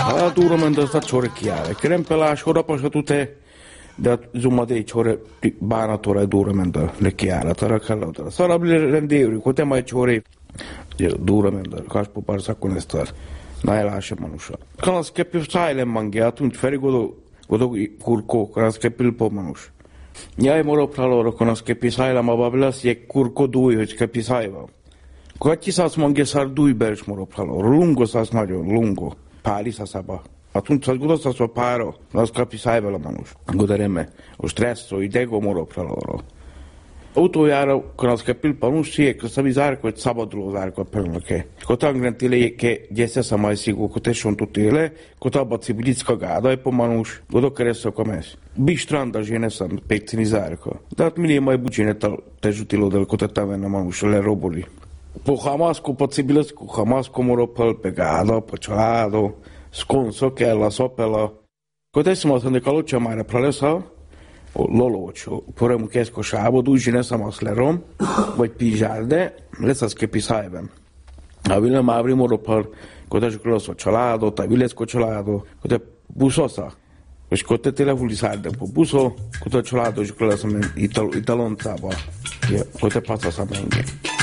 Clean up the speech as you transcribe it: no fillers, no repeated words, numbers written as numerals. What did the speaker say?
Hala tuuramentoa sta chorkialle. Krempelaa shorapasa tute. Da zumma dei chore bana tore tuuramentoa le kiala. Tarakalla. Sarabille rendeuri. Kote mai chore. Tuuramentoa. Kaspu parsakkonestaan. Näillä manusha. Kanas keppi sailemmankin. Atunt feri kodo kurko. Kanas keppi pomanus. Jäi moro praloro kanas keppi sailema bablas. Jek kurko duihoit keppi saiva. Kaikki saas mankin saar duibers moro praloro. Lungo saas nagyon. Lungo. Pääli sasaba. Atunci saas kudo saas va paro. Nas keppi saivela manus. Godareme. O stresso. Idego moro praloro. Utoljára, kanas keppi panus siek. Savi zárko, egy szabaduló zárko pörnöke. Kotangren tile ke gyesse samaj szigó. Kotesson tutile. Kotabba cibilicka gádaj pomanus. Godokereszok a mes. Bistranda zséneszem pekcini zárko. De hát minél majd bucsinet a težutilodel kotetávenne manus le roboli. Po Hamasko, po cibilecku Hamasko moropal, pe gada, po családo, skonso kella, sopela. Kotessim azt mondani, kalocsa már pralesa, lolócsó. Poremu kesko sábod, úgy zséneszem azt lerom, vagy pizsálde, lesz az kepi szájben. A vilem ávri moropal, kotesuk losso családo, taj vilecko családo, kote buszosa. És kote telefuli szájden po buszó, kote családo, és koleszem italoncába. Kote pacasa menge.